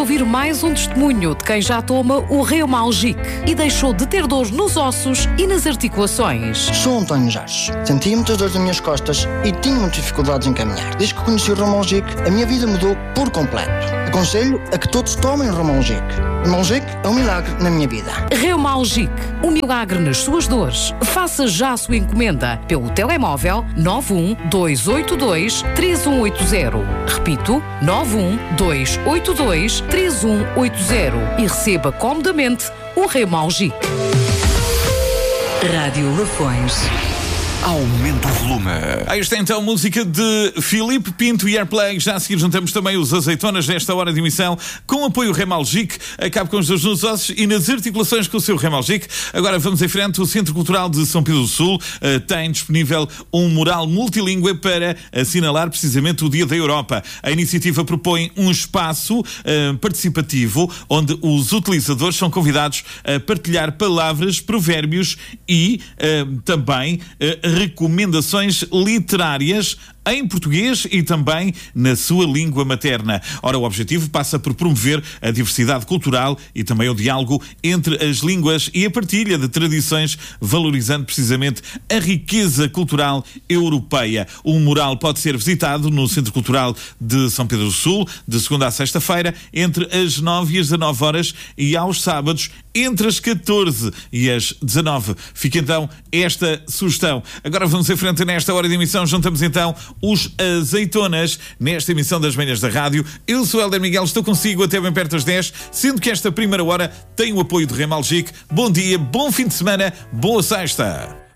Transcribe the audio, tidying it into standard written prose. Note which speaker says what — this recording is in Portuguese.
Speaker 1: ouvir mais um testemunho de quem já toma o Reumalgic e deixou de ter dores nos ossos e nas articulações.
Speaker 2: Sou António Jorge. Sentia muitas dores nas minhas costas e tinha muitas dificuldades em caminhar. Desde que conheci o Reumalgic, a minha vida mudou por completo. Aconselho a que todos tomem o Reumalgic. O Reumalgic é um milagre na minha vida.
Speaker 1: Reumalgic, um milagre nas suas dores. Faça já a sua encomenda pelo telemóvel 912823180. Repito, 912823180 e receba comodamente o Reumalgic.
Speaker 3: Rádio Lafões.
Speaker 4: Aumenta o volume.
Speaker 5: Aí está então a música de Filipe Pinto e Airplay. Já a seguir juntamos também os azeitonas nesta hora de emissão com apoio Reumalgic. Acabe com os dores nos ossos e nas articulações com o seu Reumalgic. Agora vamos em frente. O Centro Cultural de São Pedro do Sul tem disponível um mural multilíngua para assinalar precisamente o Dia da Europa. A iniciativa propõe um espaço participativo onde os utilizadores são convidados a partilhar palavras, provérbios e também recomendações literárias em português e também na sua língua materna. Ora, o objetivo passa por promover a diversidade cultural e também o diálogo entre as línguas e a partilha de tradições, valorizando precisamente a riqueza cultural europeia. O mural pode ser visitado no Centro Cultural de São Pedro do Sul, de segunda a sexta-feira, entre as 9 e as 19 horas e aos sábados, entre as 14 e as 19. Fica então esta sugestão. Agora vamos em frente nesta hora de emissão. Juntamos então os azeitonas nesta emissão das manhãs da rádio. Eu sou Hélder Miguel, estou consigo até bem perto das 10, sendo que esta primeira hora tem o apoio de Reumalgic. Bom dia, bom fim de semana, boa sexta.